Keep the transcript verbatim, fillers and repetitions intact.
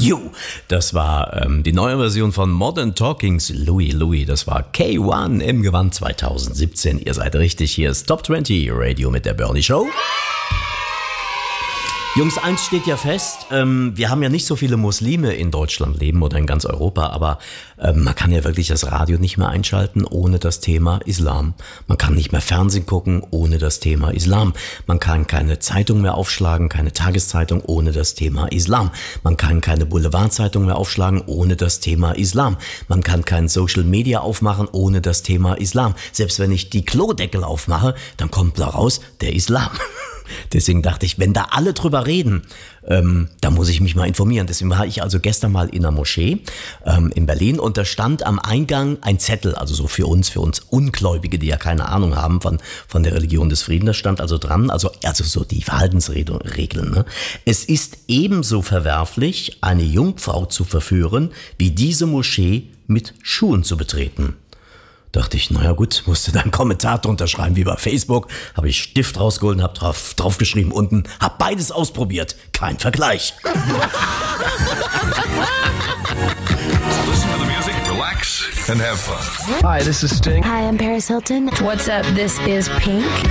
You. Das war ähm, die neue Version von Modern Talkings Louie Louie. Das war K eins im Gewand zwanzig siebzehn. Ihr seid richtig, hier ist Top zwanzig Radio mit der Bernie Show. Jungs, eins steht ja fest, ähm, wir haben ja nicht so viele Muslime in Deutschland leben oder in ganz Europa, aber ähm, man kann ja wirklich das Radio nicht mehr einschalten ohne das Thema Islam. Man kann nicht mehr Fernsehen gucken ohne das Thema Islam. Man kann keine Zeitung mehr aufschlagen, keine Tageszeitung ohne das Thema Islam. Man kann keine Boulevardzeitung mehr aufschlagen ohne das Thema Islam. Man kann kein Social Media aufmachen ohne das Thema Islam. Selbst wenn ich die Klodeckel aufmache, dann kommt da raus der Islam. Deswegen dachte ich, wenn da alle drüber reden, ähm, da muss ich mich mal informieren. Deswegen war ich also gestern mal in einer Moschee ähm, in Berlin und da stand am Eingang ein Zettel, also so für uns, für uns Ungläubige, die ja keine Ahnung haben von, von der Religion des Friedens, da stand also dran, also, also so die Verhaltensregeln. Ne? Es ist ebenso verwerflich, eine Jungfrau zu verführen, wie diese Moschee mit Schuhen zu betreten. Dachte ich, naja gut, musste da einen Kommentar drunter schreiben, wie bei Facebook. Habe ich Stift rausgeholt und habe drauf, drauf geschrieben unten, habe beides ausprobiert, kein Vergleich. Listen to the music, relax and have fun. Hi, this is Sting. Hi, I'm Paris Hilton. What's up? This is Pink.